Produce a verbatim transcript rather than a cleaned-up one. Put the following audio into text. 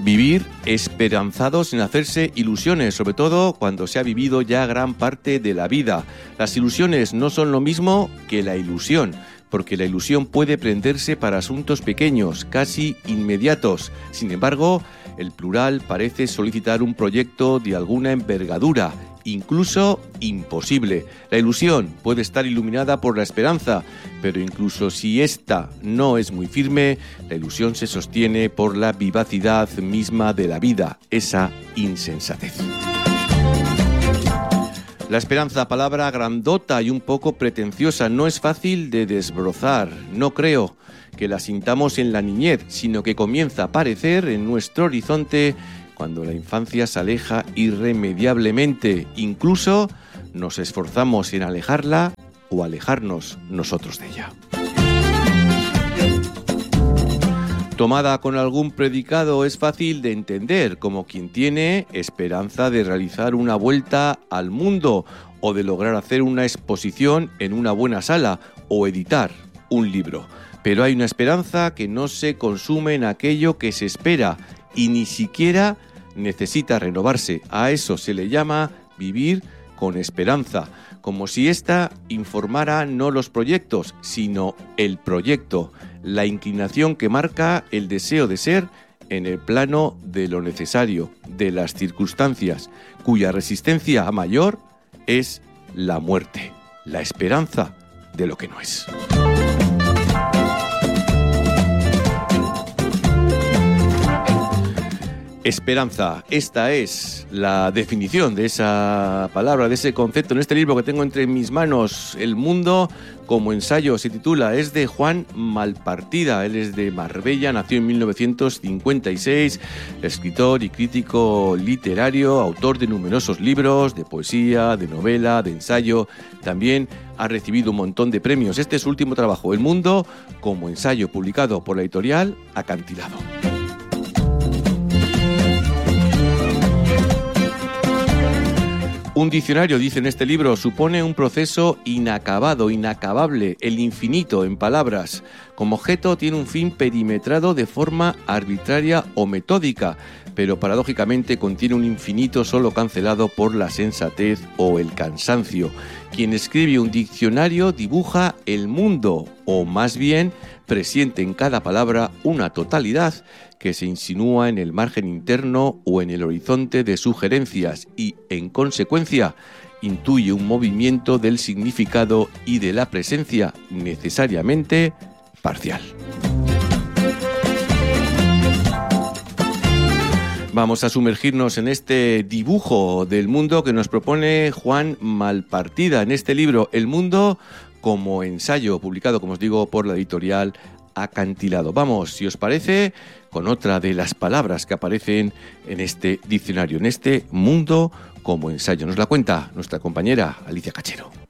Vivir esperanzados sin hacerse ilusiones, sobre todo cuando se ha vivido ya gran parte de la vida. Las ilusiones no son lo mismo que la ilusión, porque la ilusión puede prenderse para asuntos pequeños, casi inmediatos. Sin embargo, el plural parece solicitar un proyecto de alguna envergadura, incluso imposible. La ilusión puede estar iluminada por la esperanza, pero incluso si ésta no es muy firme, la ilusión se sostiene por la vivacidad misma de la vida, esa insensatez. La esperanza, palabra grandota y un poco pretenciosa, no es fácil de desbrozar. No creo que la sintamos en la niñez, sino que comienza a aparecer en nuestro horizonte cuando la infancia se aleja irremediablemente. Incluso nos esforzamos en alejarla o alejarnos nosotros de ella. Tomada con algún predicado es fácil de entender, como quien tiene esperanza de realizar una vuelta al mundo o de lograr hacer una exposición en una buena sala o editar un libro. Pero hay una esperanza que no se consume en aquello que se espera y ni siquiera necesita renovarse. A eso se le llama vivir con esperanza, como si ésta informara no los proyectos, sino el proyecto, la inclinación que marca el deseo de ser en el plano de lo necesario, de las circunstancias, cuya resistencia mayor es la muerte, la esperanza de lo que no es. Esperanza, esta es la definición de esa palabra, de ese concepto en este libro que tengo entre mis manos, El mundo como ensayo, se titula, es de Juan Malpartida, él es de Marbella, nació en mil novecientos cincuenta y seis, escritor y crítico literario, autor de numerosos libros, de poesía, de novela, de ensayo, también ha recibido un montón de premios. Este es su último trabajo, El mundo como ensayo, publicado por la editorial Acantilado. Un diccionario, dice en este libro, supone un proceso inacabado, inacabable, el infinito en palabras. Como objeto tiene un fin perimetrado de forma arbitraria o metódica, pero paradójicamente contiene un infinito solo cancelado por la sensatez o el cansancio. Quien escribe un diccionario dibuja el mundo, o más bien presiente en cada palabra una totalidad que se insinúa en el margen interno o en el horizonte de sugerencias y, en consecuencia, intuye un movimiento del significado y de la presencia necesariamente parcial. Vamos a sumergirnos en este dibujo del mundo que nos propone Juan Malpartida en este libro, El mundo como ensayo, publicado, como os digo, por la editorial Acantilado. Vamos, si os parece, con otra de las palabras que aparecen en este diccionario, en este mundo como ensayo. Nos la cuenta nuestra compañera Alicia Cachero.